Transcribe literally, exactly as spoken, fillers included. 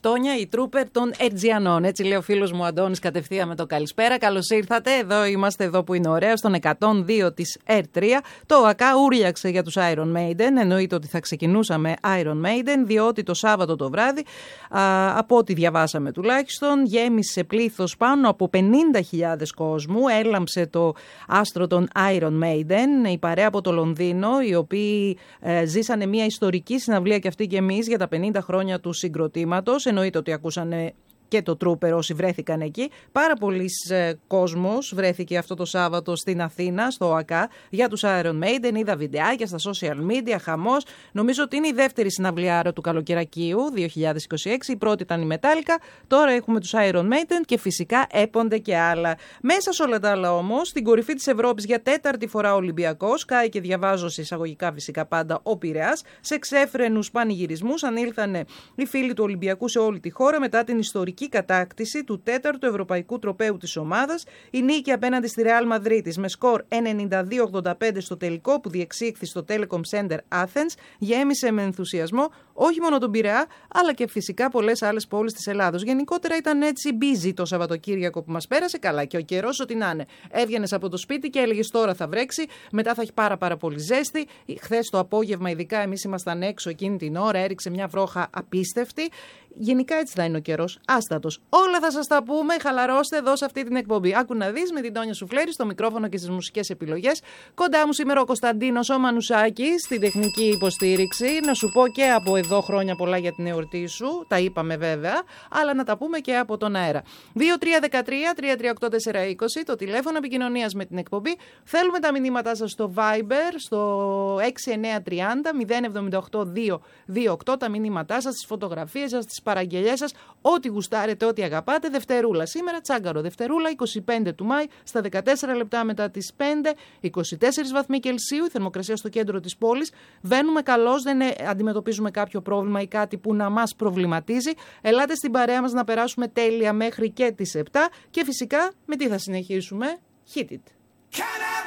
Τόνια, η τρούπερ των Ερτζιανών. Έτσι λέει ο φίλος μου Αντώνης κατευθείαν με το καλησπέρα. Καλώς ήρθατε. Εδώ είμαστε, εδώ που είναι ωραίο, στον εκατόν δύο της Ερ τρία. Το ΟΑΚΑ ούρλιαξε για τους Iron Maiden. Εννοείται ότι θα ξεκινούσαμε Iron Maiden, διότι το Σάββατο το βράδυ, α, από ό,τι διαβάσαμε τουλάχιστον, γέμισε πλήθος πάνω από πενήντα χιλιάδες κόσμου. Έλαμψε το άστρο των Iron Maiden, η παρέα από το Λονδίνο, οι οποίοι ε, ζήσανε μια ιστορική συναυλία και αυτοί και εμείς για τα πενήντα χρόνια του συγκροτήματος. Εννοείται ότι ακούσανε και το Τρούπερ όσοι βρέθηκαν εκεί. Πάρα πολλοί ε, κόσμος βρέθηκε αυτό το Σάββατο στην Αθήνα, στο ΟΑΚΑ, για τους Iron Maiden. Είδα βιντεάκια στα social media, χαμός. Νομίζω ότι είναι η δεύτερη συναυλιάρα του καλοκαιρακίου δύο χιλιάδες είκοσι έξι. Η πρώτη ήταν η Metallica, τώρα έχουμε τους Iron Maiden και φυσικά έπονται και άλλα. Μέσα σε όλα τα άλλα όμως, στην κορυφή της Ευρώπης για τέταρτη φορά ο Ολυμπιακός, κάει και διαβάζω σε εισαγωγικά φυσικά πάντα ο Πειραιάς, σε ξέφρενους πανηγυρισμούς ανήλθανε οι φίλοι του Ολυμπιακού σε όλη τη χώρα μετά την ιστορική κατάκτηση του τέταρτου ευρωπαϊκού τροπαίου της ομάδας. Η νίκη απέναντι στη Ρεάλ Μαδρίτης με σκορ ενενήντα δύο ογδόντα πέντε στο τελικό που διεξήχθη στο Telecom Center Athens γέμισε με ενθουσιασμό όχι μόνο τον Πειραιά αλλά και φυσικά πολλές άλλες πόλεις της Ελλάδος. Γενικότερα ήταν έτσι busy το Σαββατοκύριακο που μας πέρασε, καλά και ο καιρός ό,τι να είναι. Έβγαινες από το σπίτι και έλεγες τώρα θα βρέξει, μετά θα έχει πάρα πάρα πολύ ζέστη. Χθες το απόγευμα ειδικά εμείς ήμασταν έξω εκείνη την ώρα, έριξε μια βρόχα απίστευτη. Γενικά έτσι θα είναι ο καιρός, άστατος. Όλα θα σας τα πούμε, χαλαρώστε εδώ σε αυτή την εκπομπή. Άκου να δεις με την Τόνια Σουφλέρη στο μικρόφωνο και στις μουσικές επιλογές. Κοντά μου σήμερα ο Κωνσταντίνος ο Μανουσάκης στην τεχνική υποστήριξη. Να σου πω και από εδώ χρόνια πολλά για την εορτή σου, τα είπαμε βέβαια, αλλά να τα πούμε και από τον αέρα. δύο τρία ένα τρία τρία τρία οκτώ τέσσερα είκοσι το τηλέφωνο επικοινωνίας με την εκπομπή. Θέλουμε τα μηνύματά σας στο Viber, στο έξι εννιά τρία μηδέν μηδέν εβδομήντα οκτώ δύο δύο οκτώ, τα μηνύματά σας, τις φωτογραφίες σας, τις παραγγελιές σας, ό,τι γουστάρετε, ό,τι αγαπάτε. Δευτερούλα σήμερα, τσάγκαρο Δευτερούλα, είκοσι πέντε του Μάη, στα δεκατέσσερα λεπτά μετά τις πέντε, είκοσι τέσσερις βαθμοί Κελσίου, η θερμοκρασία στο κέντρο της πόλης. Βαίνουμε καλώς, δεν αντιμετωπίζουμε κάποιο πρόβλημα ή κάτι που να μας προβληματίζει. Ελάτε στην παρέα μας να περάσουμε τέλεια μέχρι και τις επτά και φυσικά με τι θα συνεχίσουμε? Hit it!